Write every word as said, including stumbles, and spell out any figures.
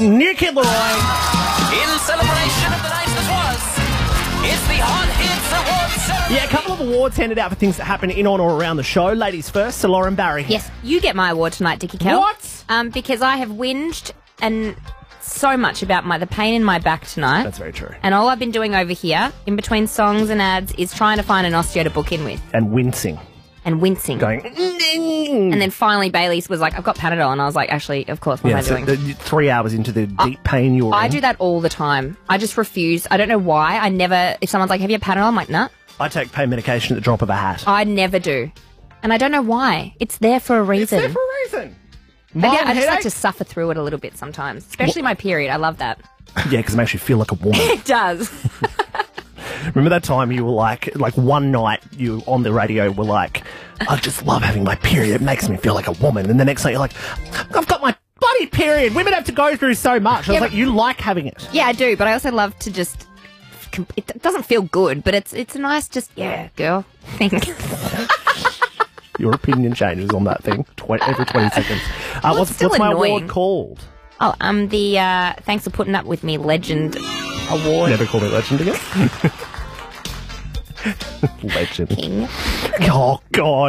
New Kid Laroi. In celebration of the night that was, it's the Hot Hits Awards ceremony. Yeah, a couple of awards handed out for things that happen in, on, or around the show. Ladies first, to Lauren Barry. Yes, you get my award tonight, Dickie Kel. What? Um, because I have whinged and so much about my the pain in my back tonight. That's very true. And all I've been doing over here, in between songs and ads, is trying to find an osteo to book in with. And wincing. And wincing. Going, And then finally Bailey's was like, I've got Panadol. And I was like, actually, of course, what yeah, am I so doing? the, three hours into the deep pain you were I in. do that all the time. I just refuse. I don't know why. I never, if someone's like, have you had Panadol? I'm like, nah. I take pain medication at the drop of a hat. I never do. And I don't know why. It's there for a reason. It's there for a reason. Maybe Mild I just like headache? to suffer through it a little bit sometimes. Especially my period. I love that. Yeah, because it makes you feel like a woman. It does. Remember that time you were like, like one night you on the radio were like, I just love having my period. It makes me feel like a woman. And the next night you're like, I've got my bloody period. Women have to go through so much. I was Yeah, like, but- you like having it. Yeah, I do. But I also love to just... It doesn't feel good, but it's it's a nice just, yeah, girl thing. Your opinion changes on that thing tw- every twenty seconds. Uh, Well, what's it's still what's my annoying. award called? Oh, um, the uh, Thanks for Putting Up With Me Legend Award. Never call me legend again. Legend. King. Oh, God.